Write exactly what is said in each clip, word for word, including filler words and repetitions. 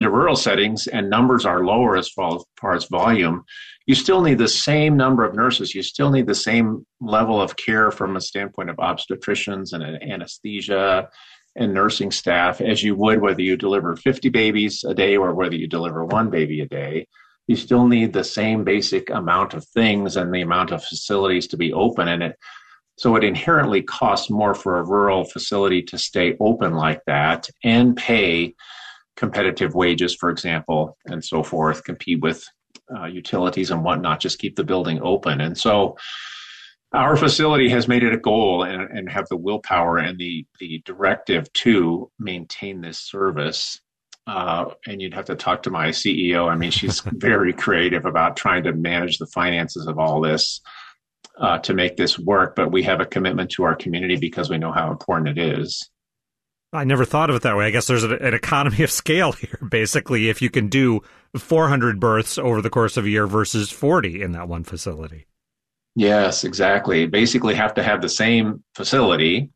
into rural settings and numbers are lower as far, as far as volume, you still need the same number of nurses. You still need the same level of care from a standpoint of obstetricians and anesthesia and nursing staff as you would whether you deliver fifty babies a day or whether you deliver one baby a day. You still need the same basic amount of things and the amount of facilities to be open. And it, so it inherently costs more for a rural facility to stay open like that and pay competitive wages, for example, and so forth, compete with uh, utilities and whatnot, just keep the building open. And so our facility has made it a goal and, and have the willpower and the, the directive to maintain this service. Uh, and you'd have to talk to my C E O. I mean, she's very creative about trying to manage the finances of all this uh, to make this work. But we have a commitment to our community because we know how important it is. I never thought of it that way. I guess there's an economy of scale here, basically, if you can do four hundred births over the course of a year versus forty in that one facility. Yes, exactly. Basically have to have the same facility.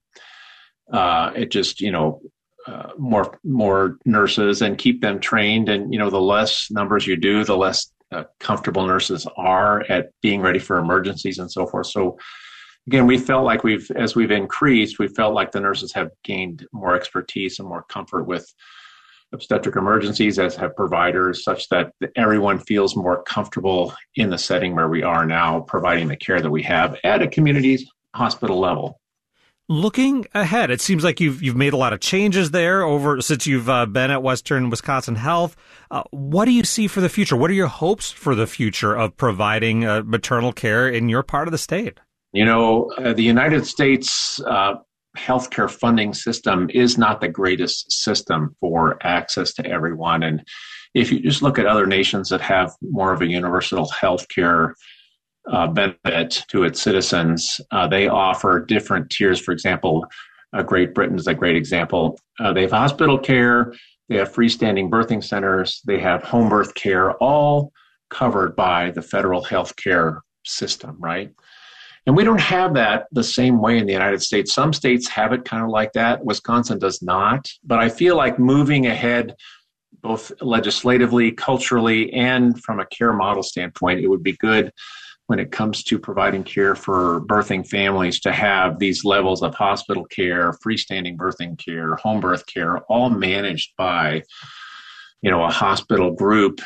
Uh, it just, you know, uh, more more nurses and keep them trained. And, you know, the less numbers you do, the less uh, comfortable nurses are at being ready for emergencies and so forth. So, again, we felt like we've, as we've increased, we felt like the nurses have gained more expertise and more comfort with obstetric emergencies, as have providers, such that everyone feels more comfortable in the setting where we are now, providing the care that we have at a community hospital level. Looking ahead, it seems like you've you've made a lot of changes there over since you've uh, been at Western Wisconsin Health. Uh, what do you see for the future? What are your hopes for the future of providing uh, maternal care in your part of the state? You know, uh, the United States uh, healthcare funding system is not the greatest system for access to everyone. And if you just look at other nations that have more of a universal healthcare uh, benefit to its citizens, uh, they offer different tiers. For example, uh, Great Britain is a great example. Uh, they have hospital care, they have freestanding birthing centers, they have home birth care, all covered by the federal healthcare system, right? And we don't have that the same way in the United States. Some states have it kind of like that. Wisconsin does not. But I feel like moving ahead, both legislatively, culturally, and from a care model standpoint, it would be good when it comes to providing care for birthing families to have these levels of hospital care, freestanding birthing care, home birth care, all managed by, you know, a hospital group,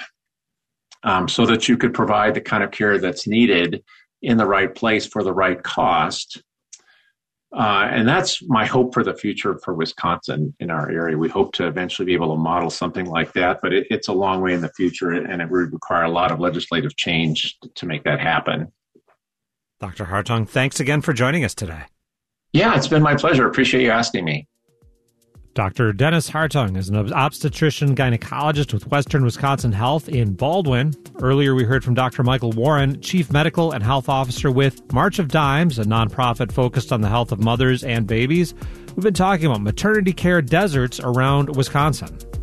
um, so that you could provide the kind of care that's needed in the right place for the right cost. Uh, and that's my hope for the future for Wisconsin in our area. We hope to eventually be able to model something like that, but it, it's a long way in the future, and it would require a lot of legislative change to make that happen. Doctor Hartung, thanks again for joining us today. Yeah, it's been my pleasure. Appreciate you asking me. Doctor Dennis Hartung is an obstetrician gynecologist with Western Wisconsin Health in Baldwin. Earlier, we heard from Doctor Michael Warren, Chief Medical and Health Officer with March of Dimes, a nonprofit focused on the health of mothers and babies. We've been talking about maternity care deserts around Wisconsin.